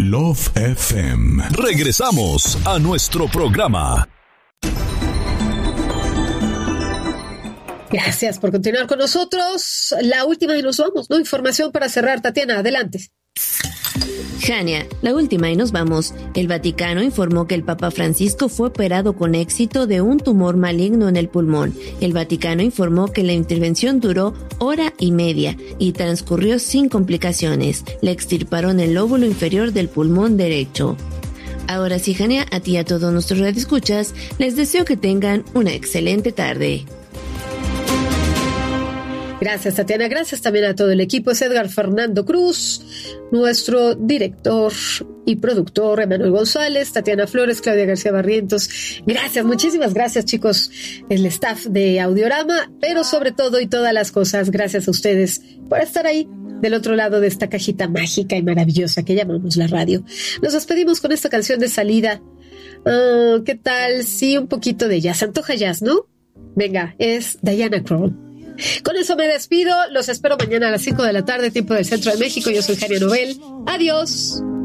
Love FM. Regresamos a nuestro programa. Gracias por continuar con nosotros. La última y nos vamos, ¿no? Información para cerrar. Tatiana, adelante. Jania, la última y nos vamos. El Vaticano informó que el Papa Francisco fue operado con éxito de un tumor maligno en el pulmón. El Vaticano informó que la intervención duró 1.5 horas y transcurrió sin complicaciones. Le extirparon el lóbulo inferior del pulmón derecho. Ahora sí, Jania, a ti y a todos nuestros radioescuchas, les deseo que tengan una excelente tarde. Gracias, Tatiana. Gracias también a todo el equipo. Es Edgar Fernando Cruz, nuestro director y productor, Emanuel González, Tatiana Flores, Claudia García Barrientos. Gracias, muchísimas gracias, chicos, el staff de Audiorama, pero sobre todo y todas las cosas, gracias a ustedes por estar ahí del otro lado de esta cajita mágica y maravillosa que llamamos la radio. Nos despedimos con esta canción de salida. ¿Qué tal? Sí, un poquito de jazz. Antoja jazz, ¿no? Venga, es Diana Krall. Con eso me despido. Los espero mañana a las 5 de la tarde, tiempo del Centro de México. Yo soy Jania Novel. Adiós.